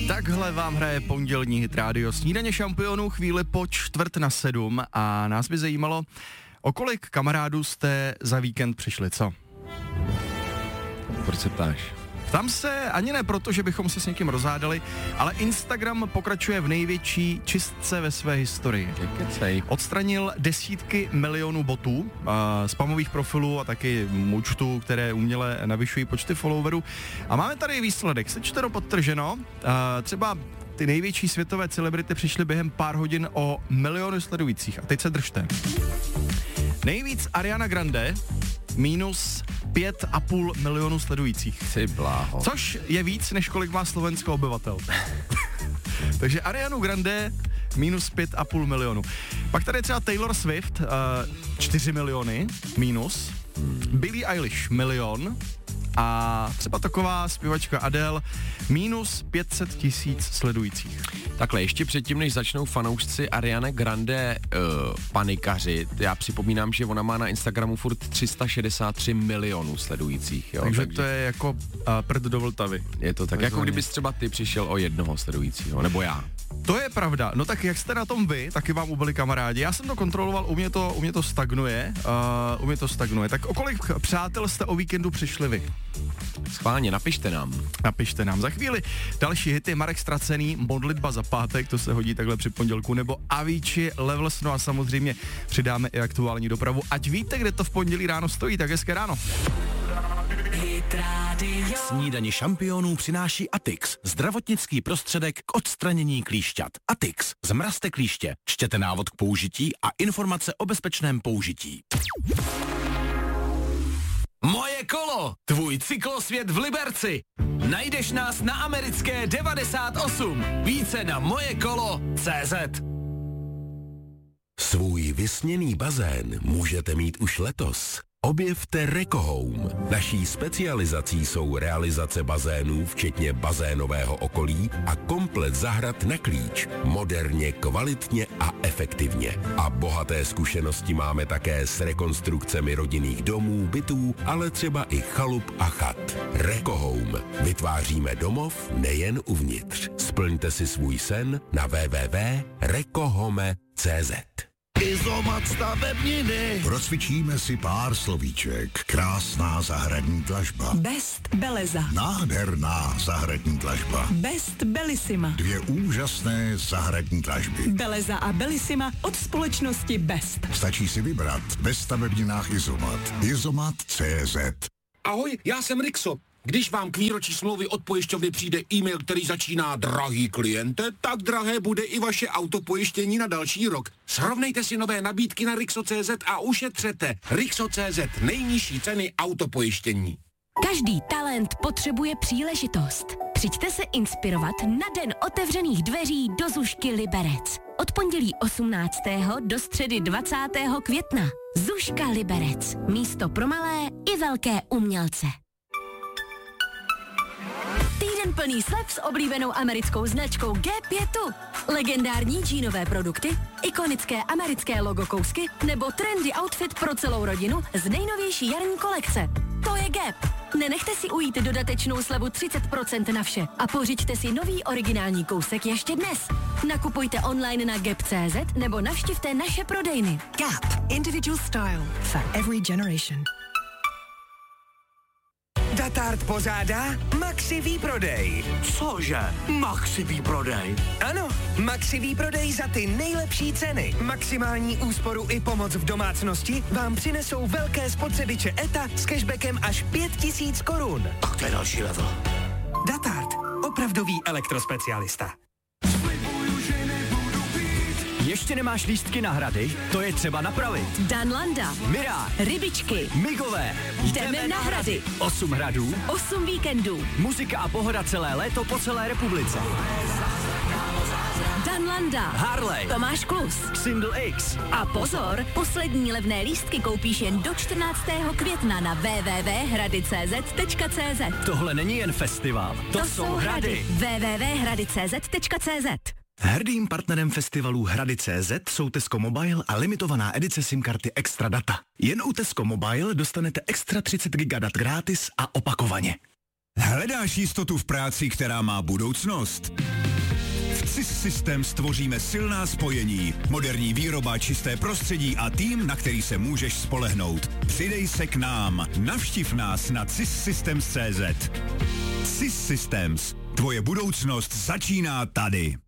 Takhle vám hraje pondělní hit rádio Snídaně šampionů chvíli po 6:45 a nás by zajímalo, o kolik kamarádů jste za víkend přišli, co? Proč se ptáš? Tam se ani ne proto, že bychom se s někým rozhádali, ale Instagram pokračuje v největší čistce ve své historii. Odstranil desítky milionů botů, spamových profilů a taky účtů, které uměle navyšují počty followerů. A máme tady výsledek, sečteno podtrženo, třeba ty největší světové celebrity přišly během pár hodin o miliony sledujících. A teď se držte. Nejvíc Ariana Grande, minus 5,5 milionu sledujících. Ty bláho. Což je víc, než kolik má Slovensko obyvatel. Takže Arianu Grande minus 5,5 milionu. Pak tady je třeba Taylor Swift, 4 miliony minus. Billie Eilish milion. A třeba taková zpěvačka Adele minus 500 000 sledujících. Takhle, ještě předtím, než začnou fanoušci Ariane Grande panikařit, já připomínám, že ona má na Instagramu furt 363 milionů sledujících. Jo? Takže to je jako prd do Vltavy. Je to tak, jako kdybys třeba ty přišel o jednoho sledujícího, nebo já. To je pravda. No tak jak jste na tom vy, taky vám ubyli kamarádi. Já jsem to kontroloval, u mě to stagnuje. Tak o kolik přátel jste o víkendu přišli vy? Schválně, napište nám. Za chvíli další hity, Marek Ztracený, Modlitba za pátek, to se hodí takhle při pondělku, nebo Avicii, Levels, no a samozřejmě přidáme i aktuální dopravu. Ať víte, kde to v pondělí ráno stojí, tak hezké ráno. Snídaně šampionů přináší Atix, zdravotnický prostředek k odstranění klíšťat. Atix, zmrazte klíště, čtěte návod k použití a informace o bezpečném použití. Moje kolo, tvůj cyklosvět v Liberci. Najdeš nás na Americké 98. Více na mojekolo.cz. Svůj vysněný bazén můžete mít už letos. Objevte Rekohome. Naší specializací jsou realizace bazénů, včetně bazénového okolí a komplet zahrad na klíč. Moderně, kvalitně a efektivně. A bohaté zkušenosti máme také s rekonstrukcemi rodinných domů, bytů, ale třeba i chalup a chat. Rekohome. Vytváříme domov nejen uvnitř. Splňte si svůj sen na www.rekohome.cz. Izomat stavebniny. Procvičíme si pár slovíček. Krásná zahradní dlažba. Best Beleza. Nádherná zahradní dlažba. Best Bellissima. 2 úžasné zahradní dlažby. Beleza a Bellissima od společnosti Best. Stačí si vybrat. Ve stavebninách Izomat. Izomat.cz. Ahoj, já jsem Rixo. Když vám k výročí smlouvy od pojišťovny přijde e-mail, který začíná drahý kliente, tak drahé bude i vaše autopojištění na další rok. Srovnejte si nové nabídky na Rixo.cz a ušetřete. Rixo.cz, nejnižší ceny autopojištění. Každý talent potřebuje příležitost. Přijďte se inspirovat na Den otevřených dveří do Zušky Liberec. Od pondělí 18. do středy 20. května. Zuška Liberec. Místo pro malé i velké umělce. Týden plný slev s oblíbenou americkou značkou Gap je tu. Legendární džínové produkty, ikonické americké logo kousky nebo trendy outfit pro celou rodinu z nejnovější jarní kolekce. To je Gap. Nenechte si ujít dodatečnou slevu 30% na vše a pořiďte si nový originální kousek ještě dnes. Nakupujte online na gap.cz nebo navštivte naše prodejny. Gap. Individual style for every generation. Datart pořádá Maxi výprodej. Cože? Maxi výprodej? Ano, Maxi výprodej za ty nejlepší ceny. Maximální úsporu i pomoc v domácnosti vám přinesou velké spotřebiče ETA s cashbackem až 5000 korun. Tak to je další level. Datart, opravdový elektrospecialista. Ještě nemáš lístky na hrady? To je třeba napravit. Dan Landa, Mirá, Rybičky, Migové, jdeme na hrady. 8 hradů, 8 víkendů. muzika a pohoda celé léto po celé republice. Dan Landa, Harley, Tomáš Klus, Single X. a pozor, poslední levné lístky koupíš jen do 14. května na www.hrady.cz. Tohle není jen festival, to jsou hrady. www.hrady.cz. Hrdým partnerem festivalu Hrady.cz jsou Tesco Mobile a limitovaná edice SIM-karty Extra Data. Jen u Tesco Mobile dostanete extra 30 GB dat gratis a opakovaně. Hledáš jistotu v práci, která má budoucnost? V CIS Systems tvoříme silná spojení, moderní výroba, čisté prostředí a tým, na který se můžeš spolehnout. Přidej se k nám. Navštiv nás na CISsystems.cz. CIS Systems. Tvoje budoucnost začíná tady.